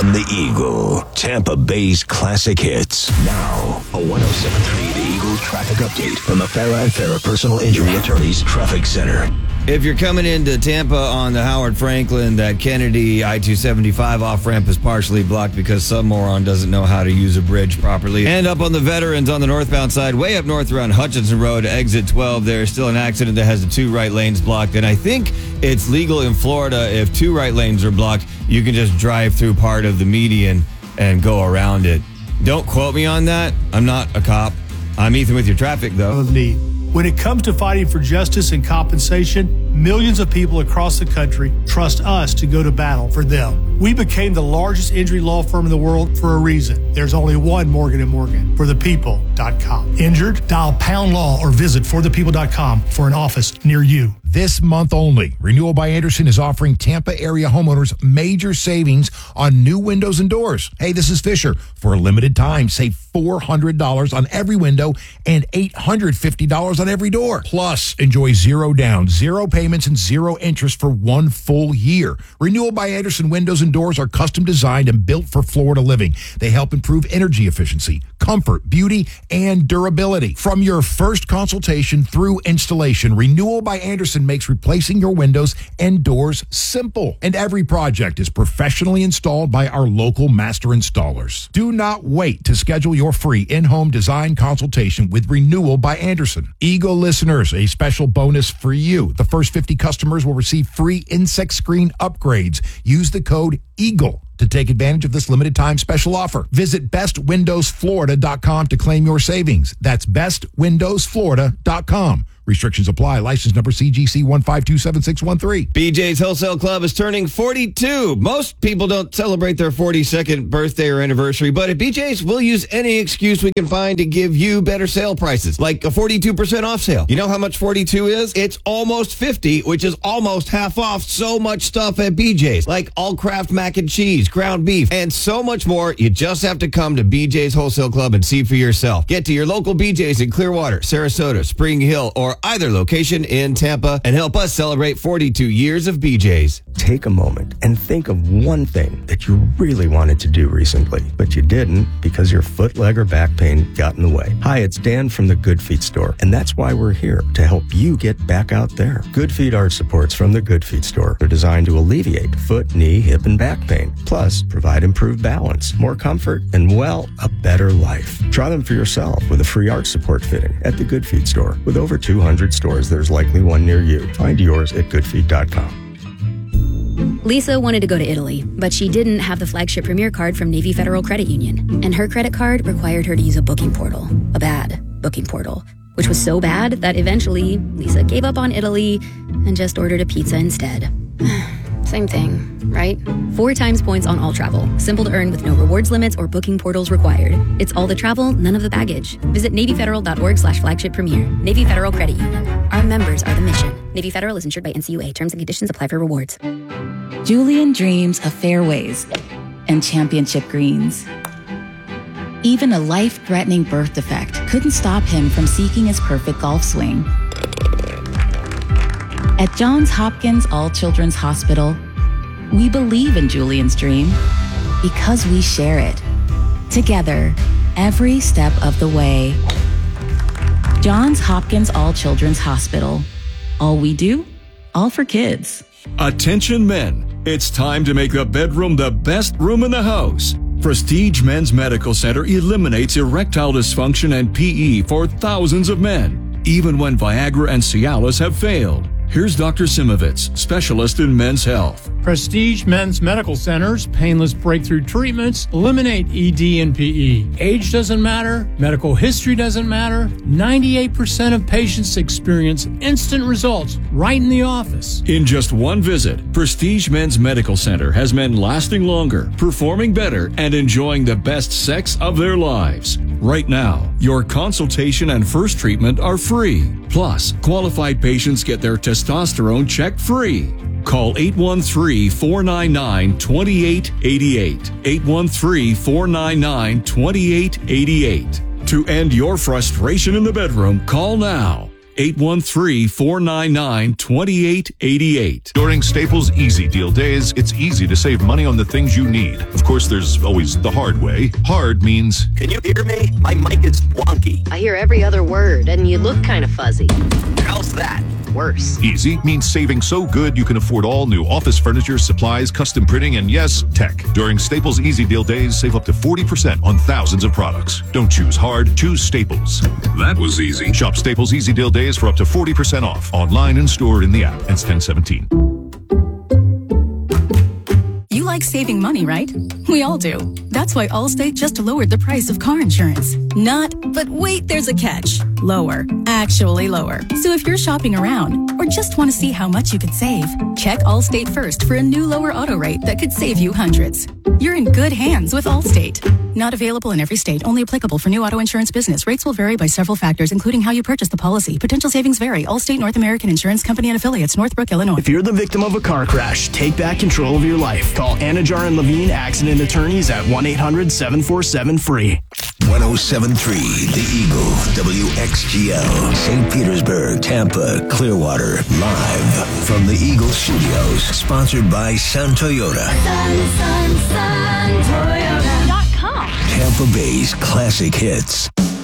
on the Eagle, Tampa Bay's classic hits. Now, a 107.3 The Eagle traffic update from the Farah and Farah Personal Injury Attorneys Traffic Center. If you're coming into Tampa on the Howard Franklin, that Kennedy I-275 off-ramp is partially blocked because some moron doesn't know how to use a bridge properly. And up on the Veterans on the northbound side, way up north around Hutchinson Road, exit 12, there's still an accident that has the 2 right lanes blocked. And I think it's legal in Florida if 2 right lanes are blocked, you can just drive through part of the median and go around it. Don't quote me on that. I'm not a cop. I'm Ethan with your traffic, though. When it comes to fighting for justice and compensation, millions of people across the country trust us to go to battle for them. We became the largest injury law firm in the world for a reason. There's only one Morgan & Morgan, forthepeople.com. Injured? Dial pound law or visit forthepeople.com for an office near you. This month only, Renewal by Andersen is offering Tampa area homeowners major savings on new windows and doors. Hey, this is Fisher. For a limited time, save $400 on every window and $850 on every door. Plus, enjoy 0 down, 0 payments, and 0 interest for 1 full year. Renewal by Andersen windows and doors are custom designed and built for Florida living. They help improve energy efficiency, comfort, beauty, and durability. From your first consultation through installation, Renewal by Andersen makes replacing your windows and doors simple. And every project is professionally installed by our local master installers. Do not wait to schedule your free in-home design consultation with Renewal by Andersen. Eagle listeners, a special bonus for you. The first 50 customers will receive free insect screen upgrades. Use the code EAGLE to take advantage of this limited time special offer. Visit bestwindowsflorida.com to claim your savings. That's bestwindowsflorida.com. Restrictions apply. License number CGC 1527613. BJ's Wholesale Club is turning 42. Most people don't celebrate their 42nd birthday or anniversary, but at BJ's, we'll use any excuse we can find to give you better sale prices, like a 42% off sale. You know how much 42 is? It's almost 50, which is almost half off so much stuff at BJ's, like all Kraft mac and cheese, ground beef, and so much more. You just have to come to BJ's Wholesale Club and see for yourself. Get to your local BJ's in Clearwater, Sarasota, Spring Hill, or either location in Tampa and help us celebrate 42 years of BJ's. Take a moment and think of one thing that you really wanted to do recently, but you didn't because your foot, leg, or back pain got in the way. Hi, it's Dan from the Good Feet store, and that's why we're here, to help you get back out there. Good Feet arch supports from the Good Feet store are designed to alleviate foot, knee, hip, and back pain, plus provide improved balance, more comfort, and, well, a better life. Try them for yourself with a free arch support fitting at the Good Feet store. With over 200 stores, there's likely one near you. Find yours at goodfeet.com. Lisa wanted to go to Italy, but she didn't have the flagship Premier card from Navy Federal Credit Union, and her credit card required her to use a booking portal, a bad booking portal, which was so bad that eventually Lisa gave up on Italy and just ordered a pizza instead. Same thing, right? 4 times points on all travel. Simple to earn with no rewards limits or booking portals required. It's all the travel, none of the baggage. Visit NavyFederal.org/flagship premier. Navy Federal Credit Union. Our members are the mission. Navy Federal is insured by NCUA. Terms and conditions apply for rewards. Julian dreams of fairways and championship greens. Even a life-threatening birth defect couldn't stop him from seeking his perfect golf swing. At Johns Hopkins All Children's Hospital, we believe in Julian's dream because we share it. Together, every step of the way. Johns Hopkins All Children's Hospital. All we do, all for kids. Attention men, it's time to make the bedroom the best room in the house. Prestige Men's Medical Center eliminates erectile dysfunction and PE for thousands of men, even when Viagra and Cialis have failed. Here's Dr. Simovitz, specialist in men's health. Prestige Men's Medical Center's painless breakthrough treatments eliminate ED and PE. Age doesn't matter. Medical history doesn't matter. 98% of patients experience instant results right in the office. In just one visit, Prestige Men's Medical Center has men lasting longer, performing better, and enjoying the best sex of their lives. Right now, your consultation and first treatment are free. Plus, qualified patients get their testosterone checked free. Call 813-499-2888. 813-499-2888. To end your frustration in the bedroom, call now. 813-499-2888. During Staples Easy Deal Days, it's easy to save money on the things you need. Of course, there's always the hard way. Hard means... Can you hear me? My mic is wonky. I hear every other word, and you look kind of fuzzy. How's that? Worse. Easy means saving so good you can afford all new office furniture, supplies, custom printing, and yes, tech. During Staples Easy Deal Days, save up to 40% on thousands of products. Don't choose hard, choose Staples. That was easy. Shop Staples Easy Deal Days for up to 40% off. Online and store in the app. Ends 10/17. You like saving money, right? We all do. That's why Allstate just lowered the price of car insurance. Not, but wait, there's a catch. Lower. Actually lower. So if you're shopping around or just want to see how much you could save, check Allstate first for a new lower auto rate that could save you hundreds. You're in good hands with Allstate. Not available in every state. Only applicable for new auto insurance business. Rates will vary by several factors, including how you purchase the policy. Potential savings vary. Allstate North American Insurance Company and Affiliates, Northbrook, Illinois. If you're the victim of a car crash, take back control of your life. Call Anajar and Levine Accident Attorneys at 1-800-747-FREE. 107.3 The Eagle, WXGL, St. Petersburg, Tampa, Clearwater, live from the Eagle Studios, sponsored by Sun Toyota. Toyota.com. Tampa Bay's classic hits.